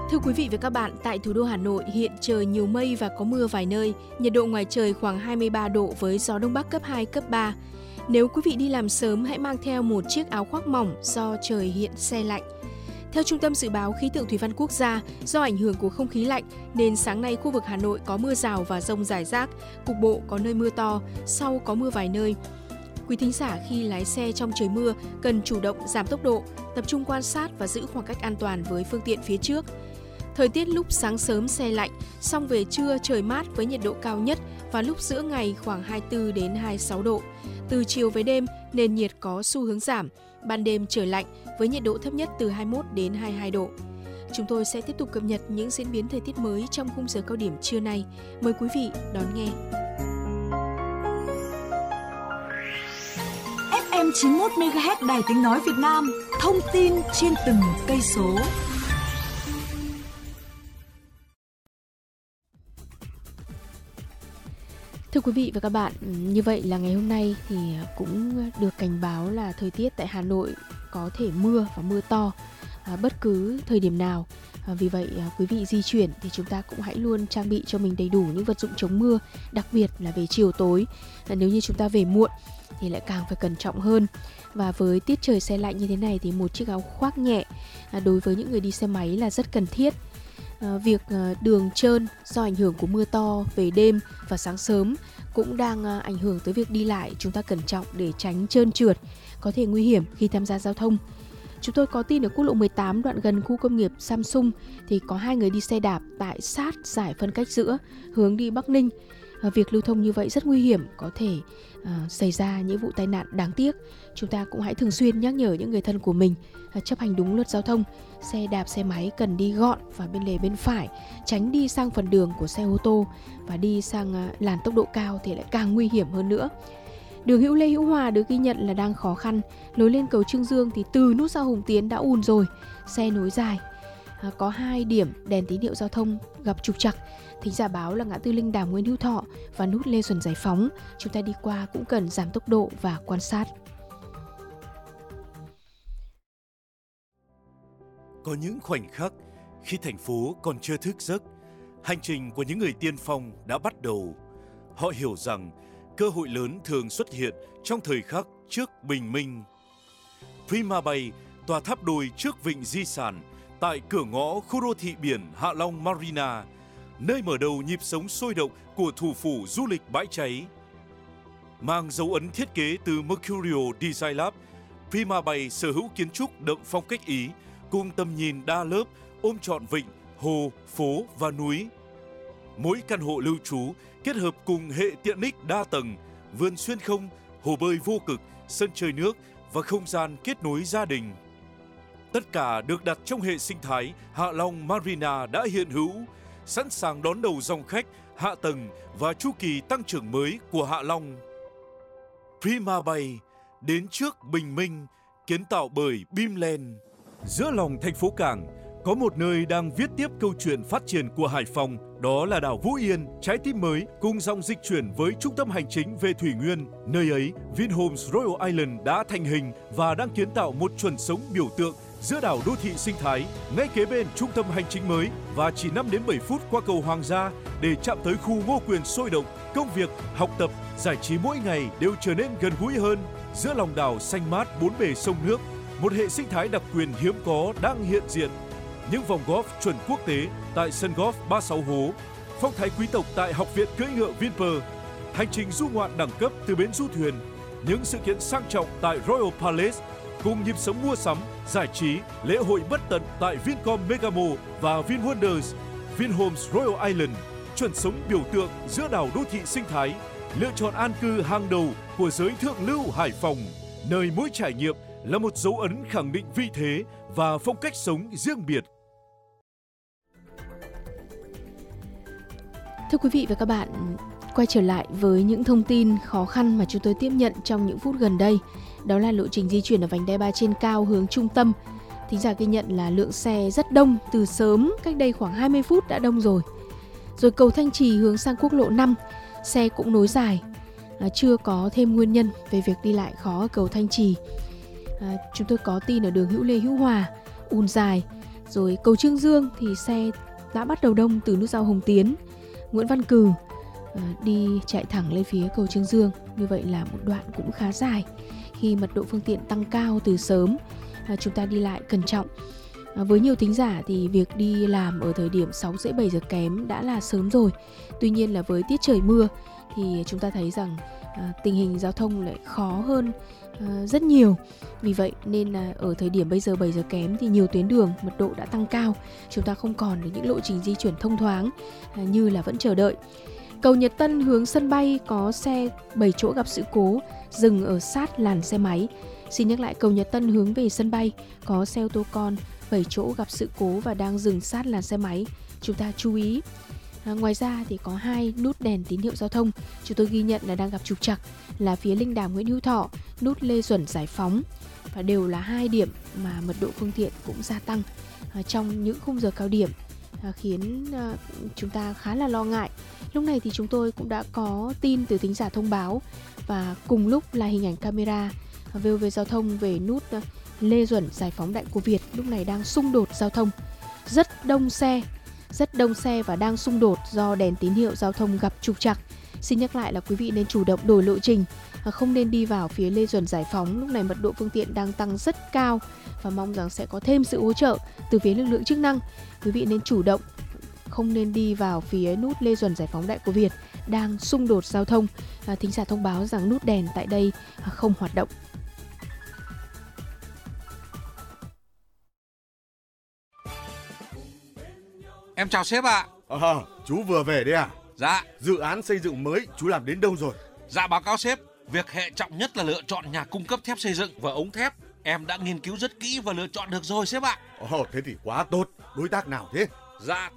Thưa quý vị và các bạn, tại thủ đô Hà Nội hiện trời nhiều mây và có mưa vài nơi, nhiệt độ ngoài trời khoảng 23 độ với gió Đông Bắc cấp 2, cấp 3. Nếu quý vị đi làm sớm, hãy mang theo một chiếc áo khoác mỏng do trời hiện se lạnh. Theo Trung tâm Dự báo Khí tượng Thủy văn Quốc gia, do ảnh hưởng của không khí lạnh nên sáng nay khu vực Hà Nội có mưa rào và dông rải rác, cục bộ có nơi mưa to, sau có mưa vài nơi. Quý thính giả khi lái xe trong trời mưa cần chủ động giảm tốc độ, tập trung quan sát và giữ khoảng cách an toàn với phương tiện phía trước. Thời tiết lúc sáng sớm se lạnh, xong về trưa trời mát với nhiệt độ cao nhất và lúc giữa ngày khoảng 24 đến 26 độ. Từ chiều với đêm, nền nhiệt có xu hướng giảm, ban đêm trời lạnh với nhiệt độ thấp nhất từ 21 đến 22 độ. Chúng tôi sẽ tiếp tục cập nhật những diễn biến thời tiết mới trong khung giờ cao điểm trưa nay. Mời quý vị đón nghe. FM 91 MHz Đài Tiếng nói Việt Nam, thông tin trên từng cây số. Thưa quý vị và các bạn, như vậy là ngày hôm nay thì cũng được cảnh báo là thời tiết tại Hà Nội có thể mưa và mưa to bất cứ thời điểm nào. Vì vậy quý vị di chuyển thì chúng ta cũng hãy luôn trang bị cho mình đầy đủ những vật dụng chống mưa, đặc biệt là về chiều tối. Nếu như chúng ta về muộn thì lại càng phải cẩn trọng hơn. Và với tiết trời se lạnh như thế này thì một chiếc áo khoác nhẹ đối với những người đi xe máy là rất cần thiết. Việc đường trơn do ảnh hưởng của mưa to về đêm và sáng sớm cũng đang ảnh hưởng tới việc đi lại. Chúng ta cẩn trọng để tránh trơn trượt, có thể nguy hiểm khi tham gia giao thông. Chúng tôi có tin ở quốc lộ 18 đoạn gần khu công nghiệp Samsung thì có 2 người đi xe đạp tại sát giải phân cách giữa hướng đi Bắc Ninh. Việc lưu thông như vậy rất nguy hiểm, có thể xảy ra những vụ tai nạn đáng tiếc. Chúng ta cũng hãy thường xuyên nhắc nhở những người thân của mình chấp hành đúng luật giao thông. Xe đạp, xe máy cần đi gọn và bên lề bên phải, tránh đi sang phần đường của xe ô tô và đi sang làn tốc độ cao thì lại càng nguy hiểm hơn nữa. Đường Hữu Lê Hữu Hòa được ghi nhận là đang khó khăn. Lối lên cầu Trương Dương thì từ nút giao Hùng Tiến đã ùn rồi, xe nối dài. Có 2 điểm đèn tín hiệu giao thông gặp trục trặc. Thính giả báo là ngã tư Linh Đàm Nguyễn Hữu Thọ và nút Lê Duẩn Giải Phóng. Chúng ta đi qua cũng cần giảm tốc độ và quan sát. Có những khoảnh khắc khi thành phố còn chưa thức giấc, hành trình của những người tiên phong đã bắt đầu. Họ hiểu rằng cơ hội lớn thường xuất hiện trong thời khắc trước bình minh. Prima Bay, tòa tháp đôi trước vịnh di sản, tại cửa ngõ khu đô thị biển Hạ Long Marina, nơi mở đầu nhịp sống sôi động của thủ phủ du lịch bãi cháy. Mang dấu ấn thiết kế từ Mercurio Design Lab, Prima Bay sở hữu kiến trúc đậm phong cách Ý, cùng tầm nhìn đa lớp ôm trọn vịnh, hồ, phố và núi. Mỗi căn hộ lưu trú kết hợp cùng hệ tiện ích đa tầng, vườn xuyên không, hồ bơi vô cực, sân chơi nước và không gian kết nối gia đình. Tất cả được đặt trong hệ sinh thái Hạ Long Marina đã hiện hữu, sẵn sàng đón đầu dòng khách, hạ tầng và chu kỳ tăng trưởng mới của Hạ Long. Prima Bay, đến trước bình minh, kiến tạo bởi Bimland. Giữa lòng thành phố Cảng, có một nơi đang viết tiếp câu chuyện phát triển của Hải Phòng, đó là đảo Vũ Yên, trái tim mới cùng dòng dịch chuyển với trung tâm hành chính về Thủy Nguyên. Nơi ấy, Vinhomes Royal Island đã thành hình và đang kiến tạo một chuẩn sống biểu tượng giữa đảo đô thị sinh thái, ngay kế bên trung tâm hành chính mới và chỉ 5 đến 7 phút qua cầu Hoàng gia để chạm tới khu Ngô Quyền sôi động. Công việc, học tập, giải trí mỗi ngày đều trở nên gần gũi hơn. Giữa lòng đảo xanh mát 4 bề sông nước, một hệ sinh thái đặc quyền hiếm có đang hiện diện. Những vòng golf chuẩn quốc tế tại sân golf 36 hố, phong thái quý tộc tại học viện cưỡi ngựa Vinpearl, hành trình du ngoạn đẳng cấp từ bến du thuyền, những sự kiện sang trọng tại Royal Palace, cùng nhịp sống mua sắm, giải trí, lễ hội bất tận tại Vincom Megamo và VinWonders. Vinhomes Royal Island, chuẩn sống biểu tượng giữa đảo đô thị sinh thái, lựa chọn an cư hàng đầu của giới thượng lưu Hải Phòng, nơi mỗi trải nghiệm là một dấu ấn khẳng định vị thế và phong cách sống riêng biệt. Thưa quý vị và các bạn, quay trở lại với những thông tin khó khăn mà chúng tôi tiếp nhận trong những phút gần đây. Đó là lộ trình di chuyển ở vành đai 3 trên cao hướng trung tâm. Thính giả ghi nhận là lượng xe rất đông, từ sớm cách đây khoảng 20 phút đã đông rồi. Rồi cầu Thanh Trì hướng sang quốc lộ 5, xe cũng nối dài. Chưa có thêm nguyên nhân về việc đi lại khó ở cầu Thanh Trì. Chúng tôi có tin ở đường Hữu Lê Hữu Hòa, ùn dài. Rồi cầu Trương Dương thì xe đã bắt đầu đông từ nút giao Hồng Tiến, Nguyễn Văn Cừ đi chạy thẳng lên phía cầu Trương Dương. Như vậy là một đoạn cũng khá dài khi mật độ phương tiện tăng cao từ sớm. Chúng ta đi lại cẩn trọng. Với nhiều thính giả thì việc đi làm ở thời điểm 6 rưỡi 7 giờ kém đã là sớm rồi. Tuy nhiên là với tiết trời mưa thì chúng ta thấy rằng tình hình giao thông lại khó hơn rất nhiều. Vì vậy nên là ở thời điểm bây giờ 7 giờ kém thì nhiều tuyến đường mật độ đã tăng cao. Chúng ta không còn được những lộ trình di chuyển thông thoáng như là vẫn chờ đợi. Cầu Nhật Tân hướng sân bay có xe 7 chỗ gặp sự cố dừng ở sát làn xe máy. Xin nhắc lại, cầu Nhật Tân hướng về sân bay có xe ô tô con 7 chỗ gặp sự cố và đang dừng sát làn xe máy. Chúng ta chú ý. Ngoài ra thì có 2 nút đèn tín hiệu giao thông chúng tôi ghi nhận là đang gặp trục trặc là phía Linh Đàm Nguyễn Hữu Thọ, nút Lê Duẩn Giải Phóng, và đều là 2 điểm mà mật độ phương tiện cũng gia tăng trong những khung giờ cao điểm, khiến chúng ta khá là lo ngại. Lúc này thì chúng tôi cũng đã có tin từ thính giả thông báo, và cùng lúc là hình ảnh camera VOV Giao thông về nút Lê Duẩn Giải Phóng Đại Cô Việt lúc này đang xung đột giao thông. Rất đông xe và đang xung đột do đèn tín hiệu giao thông gặp trục trặc. Xin nhắc lại là quý vị nên chủ động đổi lộ trình, không nên đi vào phía Lê Duẩn Giải Phóng. Lúc này mật độ phương tiện đang tăng rất cao và mong rằng sẽ có thêm sự hỗ trợ từ phía lực lượng chức năng. Quý vị nên chủ động, không nên đi vào phía nút Lê Duẩn Giải Phóng Đại Cô Việt đang xung đột giao thông. Thính giả thông báo rằng nút đèn tại đây không hoạt động. Em chào sếp ạ. Chú vừa về đấy à? Dạ. Dự án xây dựng mới chú làm đến đâu rồi? Dạ báo cáo sếp, việc hệ trọng nhất là lựa chọn nhà cung cấp thép xây dựng và ống thép. Em đã nghiên cứu rất kỹ và lựa chọn được rồi sếp ạ. Thế thì quá tốt. Đối tác nào thế? Dạ